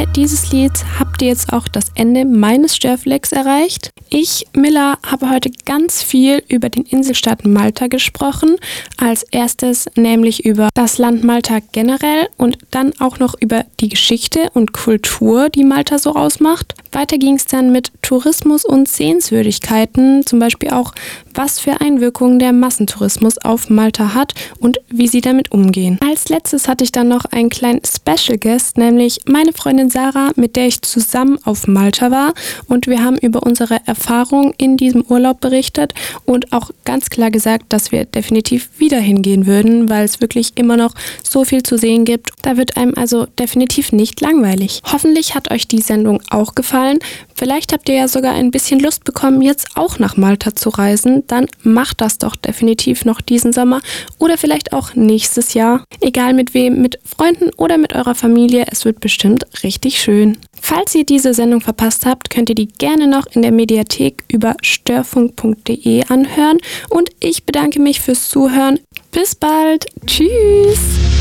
Ende dieses Lieds habt ihr jetzt auch das Ende meines Störflex erreicht. Ich, Milla, habe heute ganz viel über den Inselstaat Malta gesprochen. Als erstes nämlich über das Land Malta generell und dann auch noch über die Geschichte und Kultur, die Malta so ausmacht. Weiter ging es dann mit Tourismus und Sehenswürdigkeiten, zum Beispiel auch, was für Einwirkungen der Massentourismus auf Malta hat und wie sie damit umgehen. Als letztes hatte ich dann noch einen kleinen Special Guest, nämlich meine Freundin Sarah, mit der ich zusammen auf Malta war, und wir haben über unsere Erfahrungen in diesem Urlaub berichtet und auch ganz klar gesagt, dass wir definitiv wieder hingehen würden, weil es wirklich immer noch so viel zu sehen gibt. Da wird einem also definitiv nicht langweilig. Hoffentlich hat euch die Sendung auch gefallen. Vielleicht habt ihr ja sogar ein bisschen Lust bekommen, jetzt auch nach Malta zu reisen. Dann macht das doch definitiv noch diesen Sommer oder vielleicht auch nächstes Jahr. Egal mit wem, mit Freunden oder mit eurer Familie, es wird bestimmt richtig schön. Falls ihr diese Sendung verpasst habt, könnt ihr die gerne noch in der Mediathek über störfunk.de anhören. Und ich bedanke mich fürs Zuhören. Bis bald. Tschüss.